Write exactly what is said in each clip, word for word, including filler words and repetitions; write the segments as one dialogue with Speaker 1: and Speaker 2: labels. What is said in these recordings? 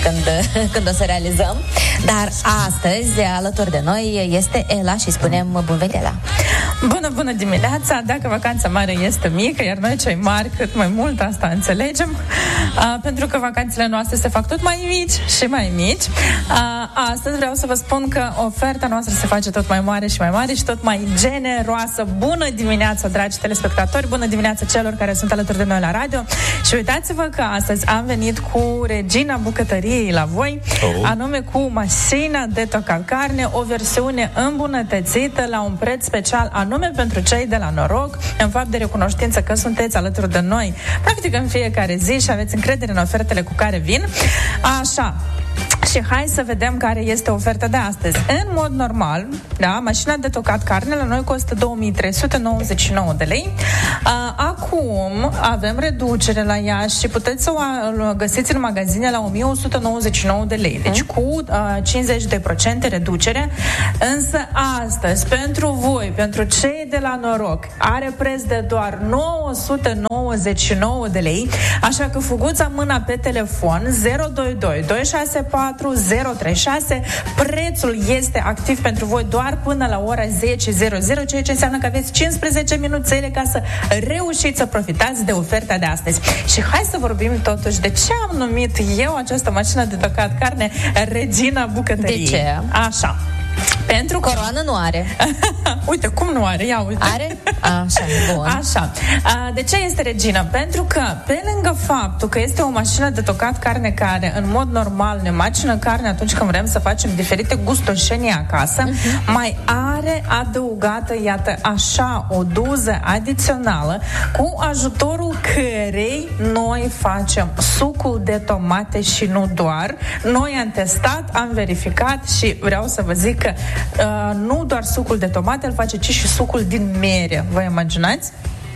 Speaker 1: când, când o să realizăm. Dar astăzi, alături de noi, este Ela și spunem bun venit, Ela.
Speaker 2: Bună, bună dimineața! Dacă vacanța mare este mică, iar noi cei mari cât mai mult, asta înțelegem, uh, pentru că vacanțele noastre se fac tot mai mici și mai mici. Uh, astăzi vreau să vă spun că oferta noastră se face tot mai mare și mai mare și tot mai generoasă. Bună dimineața, dragi telespectatori! Bună dimineața celor care sunt alături de noi la radio. Și uitați-vă că astăzi am venit cu regina bucătăriei la voi, oh. anume cu mașina de tocat carne, o versiune îmbunătățită la un preț special, anume pentru cei de la Noroc, în fapt de recunoștință că sunteți alături de noi practic în fiecare zi și aveți încredere în ofertele cu care vin. Așa. Și hai să vedem care este oferta de astăzi. În mod normal, da, mașina de tocat carne la noi costă două mii trei sute nouăzeci și nouă de lei. Acum avem reducere la ea și puteți să o găsiți în magazine la o mie o sută nouăzeci și nouă de lei. Deci cu uh, cincizeci la sută reducere. Însă astăzi, pentru voi, pentru cei de la Noroc, are preț de doar nouă sute nouăzeci și nouă de lei. Așa că fuguța mâna pe telefon zero doi doi doi șase patru zero trei șase. Prețul este activ pentru voi doar până la ora zece, ceea ce înseamnă că aveți cincisprezece minuțele ca să reușiți să profitați de oferta de astăzi. Și hai să vorbim totuși de ce am numit eu această mașină de tocat carne regina bucătăriei.
Speaker 1: De ce?
Speaker 2: Așa. Pentru că...
Speaker 1: Coroană nu are.
Speaker 2: Uite, cum nu are? Ia uite.
Speaker 1: Are? Așa, bun.
Speaker 2: Așa. De ce este regină? Pentru că, pe lângă faptul că este o mașină de tocat carne care, în mod normal, ne macină carne atunci când vrem să facem diferite gustoșenii acasă, uh-huh. mai are adăugată, iată, așa, o doză adițională cu ajutorul cărei noi facem sucul de tomate și nu doar. Noi am testat, am verificat și vreau să vă zic că uh, nu doar sucul de tomate îl face, ci și sucul din mere. Vă imaginați?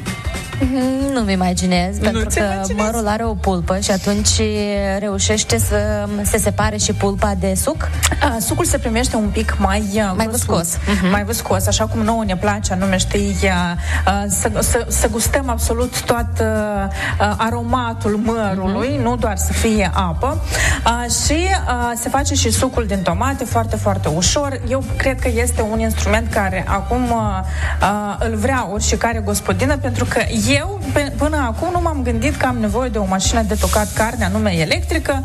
Speaker 1: Mm, nu-mi imaginez,
Speaker 2: nu
Speaker 1: pentru că
Speaker 2: imaginezi?
Speaker 1: mărul are o pulpă și atunci reușește să se separe și pulpa de suc?
Speaker 2: A, sucul se primește un pic mai
Speaker 1: mai viscos. Uh-huh.
Speaker 2: Mai viscos, așa cum nouă ne place, anume, știi, uh, să, să, să gustăm absolut tot uh, aromatul mărului, uh-huh. nu doar să fie apă. Uh, și uh, se face și sucul din tomate foarte, foarte ușor. Eu cred că este un instrument care acum uh, uh, îl vrea oricare gospodină, pentru că eu, pe, până acum, nu m-am gândit că am nevoie de o mașină de tocat carne, anume electrică.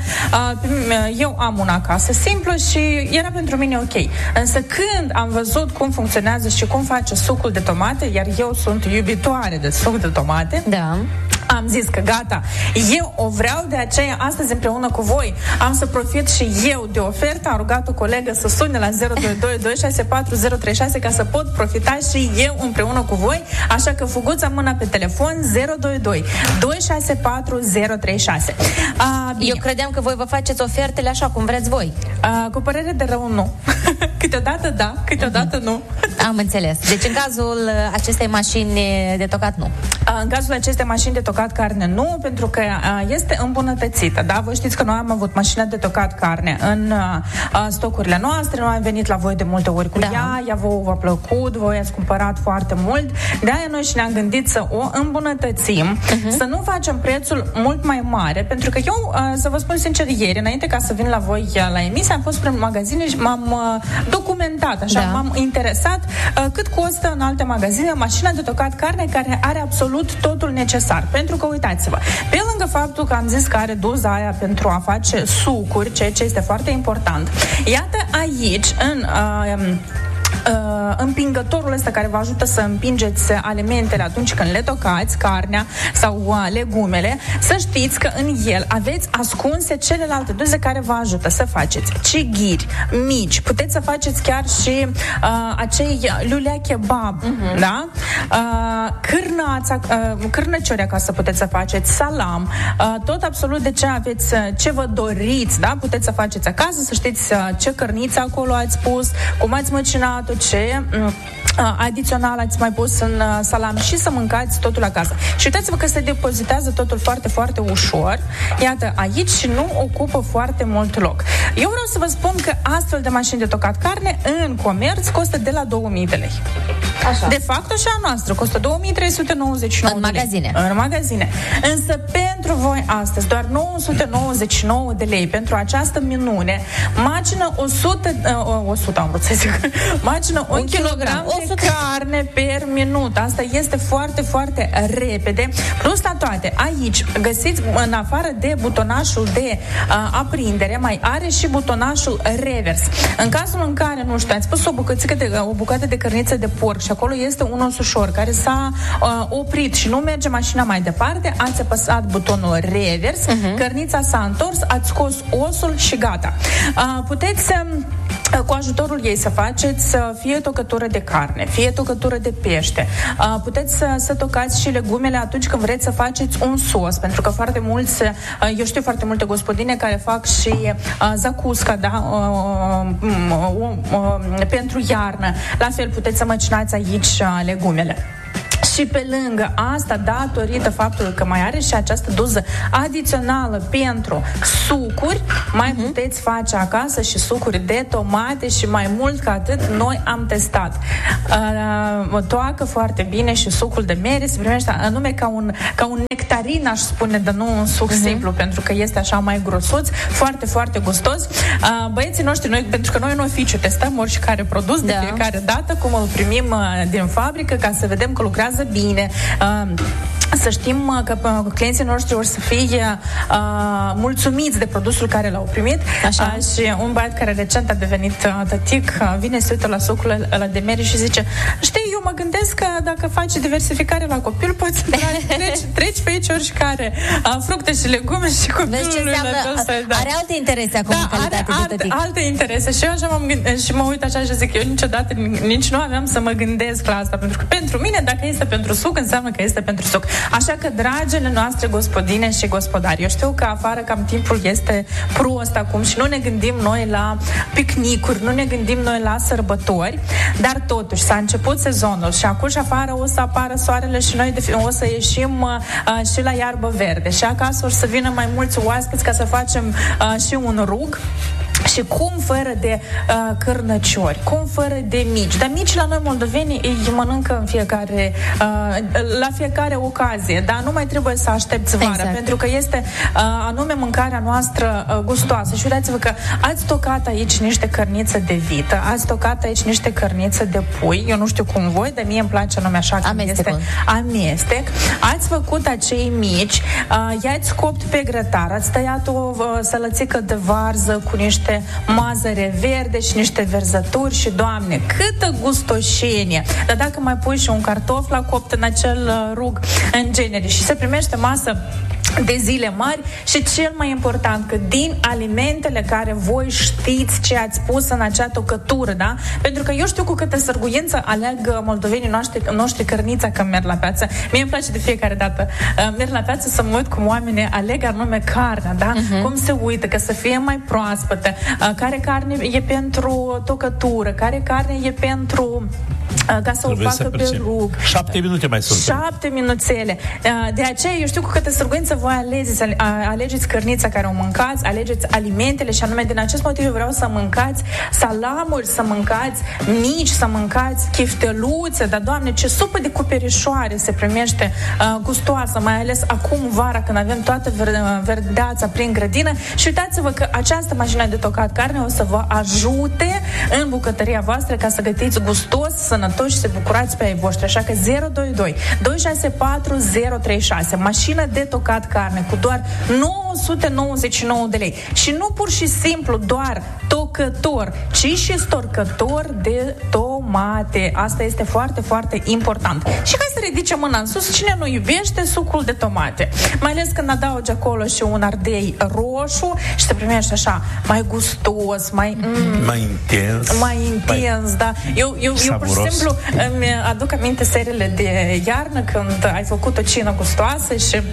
Speaker 2: Eu am una acasă simplă și era pentru mine ok. Însă când am văzut cum funcționează și cum face sucul de tomate, iar eu sunt iubitoare de suc de tomate,
Speaker 1: da.
Speaker 2: am zis că gata, eu o vreau, de aceea astăzi împreună cu voi am să profit și eu de ofertă. Am rugat o colegă să sune la zero doi doi doi șase patru zero trei șase ca să pot profita și eu împreună cu voi, așa că fuguța mâna pe telefon zero doi doi doi șase patru zero trei șase. A,
Speaker 1: eu credeam că voi vă faceți ofertele așa cum vreți voi.
Speaker 2: A, cu părere de rău, nu. Câteodată da, câteodată uh-huh. nu.
Speaker 1: Am înțeles. Deci în cazul acestei mașini de tocat, nu.
Speaker 2: A, în cazul acestei mașini de tocat carne, nu, pentru că a, este îmbunătățită, da? Voi știți că noi am avut mașină de tocat carne în a, a, stocurile noastre, noi am venit la voi de multe ori cu da. ea, ea vouă v-a plăcut, voi ați cumpărat foarte mult, de-aia noi și ne-am gândit să o îmbunătățim, uh-huh. să nu facem prețul mult mai mare, pentru că eu, a, să vă spun sincer, ieri, înainte ca să vin la voi la emisie, am fost prin magazine și m-am a, documentat, așa, da. m-am interesat a, cât costă în alte magazine mașina de tocat carne care are absolut totul necesar. Pentru că, uitați-vă, pe lângă faptul că am zis că are doza aia pentru a face sucuri, ceea ce este foarte important, iată aici, în... Uh, Uh, împingătorul ăsta care vă ajută să împingeți alimentele atunci când le tocați, carnea sau uh, legumele, să știți că în el aveți ascunse celelalte doze care vă ajută să faceți cighiri mici, puteți să faceți chiar și uh, acei lulea kebab, uh-huh. da? Uh, cârnața, uh, cârnăciori ca să puteți să faceți, salam, uh, tot absolut de ce aveți, uh, ce vă doriți, da? Puteți să faceți acasă, să știți uh, ce cărniță acolo ați pus, cum ați măcinat, ce uh, adițional ați mai pus în uh, salam și să mâncați totul acasă. Și uitați-vă că se depozitează totul foarte, foarte ușor. Iată, aici și nu ocupă foarte mult loc. Eu vreau să vă spun că astfel de mașini de tocat carne în comerț costă de la două mii de lei. Așa. De fapt, așa a noastră costă două mii trei sute nouăzeci și nouă
Speaker 1: în
Speaker 2: de
Speaker 1: magazine.
Speaker 2: Lei. În magazine. Însă pentru voi astăzi doar nouă sute nouăzeci și nouă de lei pentru această minune. Macină o sută, uh, o sută am vrut să zic. Macină un, un kilogram de carne per minut. Asta este foarte, foarte repede. Plus la toate, aici găsiți, în afară de butonașul de uh, aprindere, mai are și butonașul revers. În cazul în care, nu știu, ați pus o bucățică de, o bucată de cărniță de porc și acolo este un osușor care s-a uh, oprit și nu merge mașina mai departe, ați apăsat butonul revers, uh-huh. Cărnița s-a întors, ați scos osul și gata. Uh, puteți uh, cu ajutorul ei să faceți fie tocătură de carne, fie tocătură de pește. Uh, puteți să, să tocați și legumele atunci când vreți să faceți un sos, pentru că foarte mulți, uh, eu știu foarte multe gospodine care fac și uh, zacusca, da, uh, uh, uh, uh, pentru iarnă. La fel puteți să măcinați aici uh, legumele. Și pe lângă asta, datorită faptului că mai are și această doză adițională pentru sucuri, mai uh-huh. puteți face acasă și sucuri de tomate și mai mult ca atât, noi am testat. Uh, toacă foarte bine și sucul de mere se primește anume ca un, ca un nectarin, aș spune, dar nu un suc uh-huh. simplu, pentru că este așa mai grosuț, foarte, foarte gustos. Uh, băieții noștri, noi, pentru că noi în oficiu testăm oricare produs da. de fiecare dată, cum îl primim uh, din fabrică, ca să vedem că lucrează bine. Uh, să știm că uh, clienții noștri vor să fie uh, mulțumiți de produsul care l-au primit. Așa. Uh, și un băiat care recent a devenit uh, tătic uh, vine să uită la sucul ăla de mere și zice: știi, eu mă gândesc că dacă faci diversificare la copil, poți să treci, treci pe aici oricare uh, fructe și legume și copilul lui
Speaker 1: da. Are alte interese acum da, în calitate
Speaker 2: are,
Speaker 1: de tătic.
Speaker 2: Alte interese și eu așa m-am gândit, și mă uit așa și zic, eu niciodată nici nu aveam să mă gândesc la asta, pentru că pentru mine, dacă este pentru suc, înseamnă că este pentru suc. Așa că, dragele noastre gospodine și gospodari, eu știu că afară cam timpul este prost acum și nu ne gândim noi la picnicuri, nu ne gândim noi la sărbători, dar totuși s-a început sezonul și acum și afară o să apară soarele și noi de, o să ieșim uh, și la iarbă verde și acasă o să vină mai mulți oaspeți ca să facem uh, și un rug. Și cum fără de uh, cârnăciori, cum fără de mici. Dar mici la noi moldoveni îi mănâncă în fiecare, uh, la fiecare ocazie, dar nu mai trebuie să aștepți vara, exact. Pentru că este uh, anume mâncarea noastră uh, gustoasă. Și uitați-vă că ați tocat aici niște cărniță de vită, ați tocat aici niște cărniță de pui, eu nu știu cum voi, dar mie îmi place anume așa când este amestec. Ați făcut acei mici, uh, i-ați copt pe grătar, ați tăiat o uh, sălățică de varză cu niște mazăre verde și niște verzături și, Doamne, câtă gustoșenie! Dar dacă mai pui și un cartof la copt în acel uh, rug, în genere, și se primește masă de zile mari și cel mai important, că din alimentele care voi știți ce ați pus în acea tocătură, da? Pentru că eu știu cu câtă sârguință aleg moldovenii noștri, noștri cărnița când merg la piață. Mie îmi place de fiecare dată. Uh, merg la piață să mă uit cum oamenii aleg anume carnea, da? Uh-huh. Cum se uită, că să fie mai proaspătă, uh, care carne e pentru tocătură, care carne e pentru ca să trebuie o facă pe rug.
Speaker 3: Șapte minute mai sunt.
Speaker 2: Șapte minuțele. De aceea, eu știu cu câtă sârguință voi alegeți, alegeți cărnița care o mâncați, alegeți alimentele și anume din acest motiv eu vreau să mâncați salamuri, să mâncați mici, să mâncați chifteluțe, dar, Doamne, ce supă de cuperișoare se primește uh, gustoasă, mai ales acum vara când avem toată ver- verdeața prin grădină. Și uitați-vă că această mașină de tocat carne o să vă ajute în bucătăria voastră ca să gătiți gustos, sănătoși și să bucurați pe ai voștri. Așa că zero doi doi doi șase patru zero trei șase, mașină de tocat carne cu doar nouă sute nouăzeci și nouă de lei. Și nu pur și simplu doar tocător, ci și storcător de tomate. Asta este foarte, foarte important. Și ca să ridice mâna în sus, cine nu iubește sucul de tomate? Mai ales când adaugi acolo și un ardei roșu și se primește așa mai gustos, mai mm,
Speaker 3: mai intens.
Speaker 2: Mai intens, mai da. Eu, eu, eu pur și simplu îmi aduc aminte seriile de iarnă când ai făcut o cină gustoasă și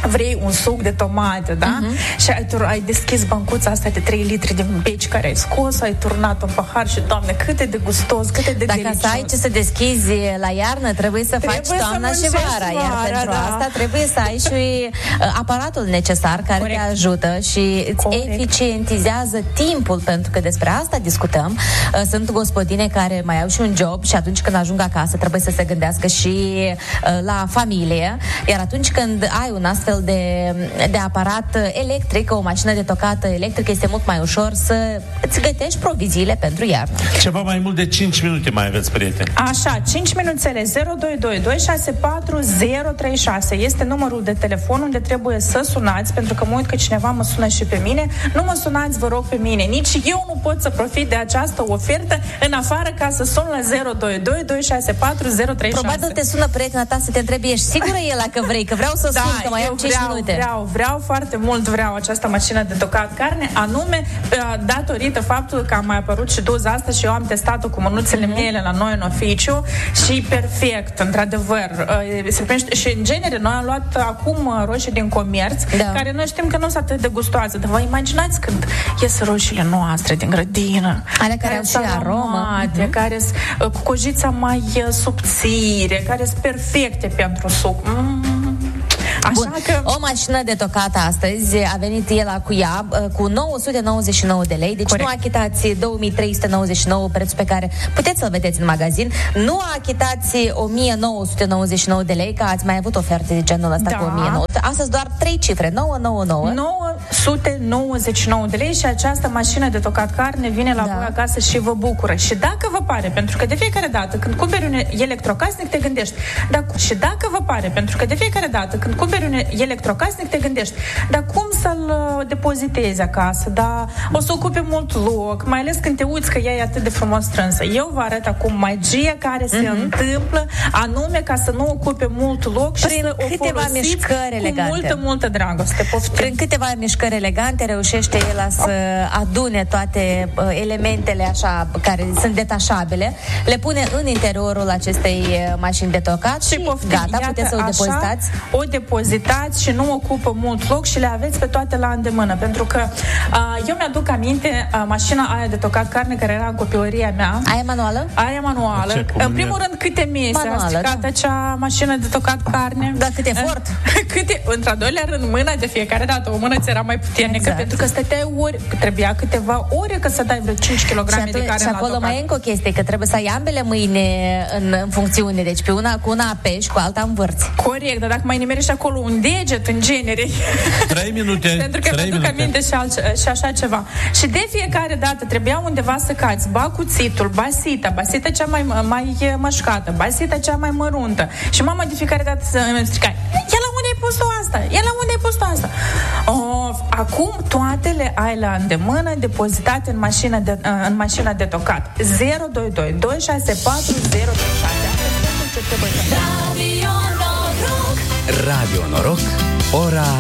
Speaker 2: vrei un suc de tomate, da? Uh-huh. Și ai, tur- ai deschis bancuța asta de trei litri de beci care ai scos, ai turnat un pahar și, Doamne, cât e de gustos, cât e de
Speaker 1: Dacă
Speaker 2: delicios.
Speaker 1: să ai ce să deschizi la iarnă, trebuie să
Speaker 2: Trebuie
Speaker 1: faci toamna
Speaker 2: să
Speaker 1: și vara,
Speaker 2: muncești
Speaker 1: iar
Speaker 2: vara,
Speaker 1: pentru
Speaker 2: da.
Speaker 1: asta trebuie să ai și uh, aparatul necesar care
Speaker 2: Corect.
Speaker 1: te ajută și îți
Speaker 2: Corect.
Speaker 1: eficientizează timpul, pentru că despre asta discutăm. Uh, sunt gospodine care mai au și un job și atunci când ajung acasă trebuie să se gândească și uh, la familie, iar atunci când ai un astfel de, de aparat electric, o mașină de tocat electrică, este mult mai ușor să îți gătești proviziile pentru iarnă.
Speaker 3: Ceva mai mult de cinci minute mai aveți, prieteni.
Speaker 2: Așa, cinci minuțele, zero doi doi doi șase patru zero trei șase este numărul de telefon unde trebuie să sunați, pentru că mă uit că cineva mă sună și pe mine. Nu mă sunați, vă rog, pe mine. Nici eu nu pot să profit de această ofertă în afară ca să sun la zero doi doi doi șase patru zero trei șase.
Speaker 1: Probabil te sună prietena ta să te întrebi, ești sigură el că vrei, că vreau să
Speaker 2: Da,
Speaker 1: sun, că mai
Speaker 2: eu
Speaker 1: am cinci
Speaker 2: vreau,
Speaker 1: minute.
Speaker 2: vreau, vreau foarte mult, vreau această mașină de tocat carne, anume uh, datorită faptului că am mai apărut și doza asta și eu am testat-o cu mânuțele uh-huh. mele la noi în oficiu și perfect, într-adevăr. Uh, se primește, și în genere, noi am luat acum uh, roșii din comerț,
Speaker 1: da. care
Speaker 2: noi știm că nu sunt atât de gustoase, dar vă imaginați când ies roșiile noastre din grădină,
Speaker 1: ale care au și aromă,
Speaker 2: uh-huh. care sunt uh, cu cojița mai uh, subțire, care sunt perfecte pentru suc. Mm. Așa
Speaker 1: Bun.
Speaker 2: că...
Speaker 1: O mașină de tocat astăzi a venit el cu ea cu nouă sute nouăzeci și nouă de lei, deci Corect. Nu achitați două mii trei sute nouăzeci și nouă, prețul pe care puteți să-l vedeți în magazin, nu achitați o mie nouă sute nouăzeci și nouă de lei, că ați mai avut oferte de genul ăsta da. Cu o mie nouă sute. Astăzi doar trei cifre, nouă nouă nouă.
Speaker 2: nouă sute nouăzeci și nouă de lei și această mașină de tocat carne vine la da. Voi acasă și vă bucură. Și dacă vă pare, pentru că de fiecare dată când cumperi un electrocasnic te gândești, da, și dacă vă pare, pentru că de fiecare dată când cumperi un electrocasnic te gândești, dar cum să-l depozitezi acasă, dar o să ocupe mult loc, mai ales când te uiți că ea e atât de frumos strânsă. Eu vă arăt acum magia care se mm-hmm. întâmplă, anume ca să nu ocupe mult loc și
Speaker 1: prin
Speaker 2: să o
Speaker 1: câteva mișcări elegante.
Speaker 2: Cu multă, multă dragoste. Poftim.
Speaker 1: Prin câteva mișcări elegante reușește el să adune toate uh, elementele așa care sunt detașabile, le pune în interiorul acestei mașini de tocat și, și poftim. Gata, iată, puteți să o depozitați.
Speaker 2: O depozitați și nu ocupă mult loc și le aveți pe toate la îndemână, pentru că uh, eu mi-aduc aminte uh, mașina aia de tocat carne care era în copilăria mea.
Speaker 1: Aia manuală?
Speaker 2: Aia manuală. Ce, în primul rând, câte mese manuală, a stricat da. Acea mașină de tocat carne.
Speaker 1: Da, cât efort.
Speaker 2: Câte, într-al doilea rând, mâna de fiecare dată, o mână ți era mai puternică, exact. Pentru că stăteai ori, trebuia câteva ore ca să dai vreo cinci kilograme de carne.
Speaker 1: Și acolo mai e încă o chestie, că trebuie să ai ambele mâini în, în funcțiune, deci pe una, cu una apeși, cu alta învârți.
Speaker 2: Corect, dar dacă mai nimerești acolo un deget în genere.
Speaker 3: Trei minute.
Speaker 2: Pentru că mi-aduc aminte și, alt, și așa ceva. Și de fiecare dată trebuia undeva să cați ba cuțitul, ba sita, ba sita cea mai, mai mășcată, ba sita cea mai măruntă. Și mama de fiecare dată îmi strica, ia la unde ai pus tu asta? Ia la unde ai pus tu asta? Oh, acum toate le ai la îndemână, depozitate în mașină de, în mașina de tocat. zero doi doi doi șase patru zero trei șase.
Speaker 4: Radio Noroc, ora